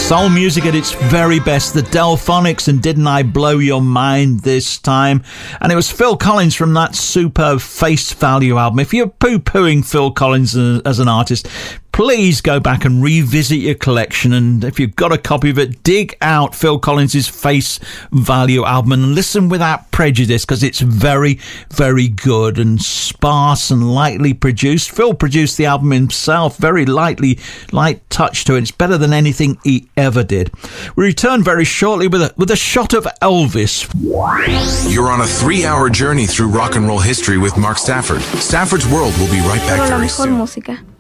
Soul music at its very best. The Delphonics and Didn't I Blow Your Mind This Time? And it was Phil Collins from that superb Face Value album. If you're poo-pooing Phil Collins as an artist, please go back and revisit your collection, and if you've got a copy of it, dig out Phil Collins' Face Value album and listen without prejudice, because it's very, very good and sparse and lightly produced. Phil produced the album himself, very light touch to it. It's better than anything he ever did. We return very shortly with a shot of Elvis. You're on a 3-hour journey through rock and roll history with Mark Stafford. Stafford's World will be right back very soon. Música.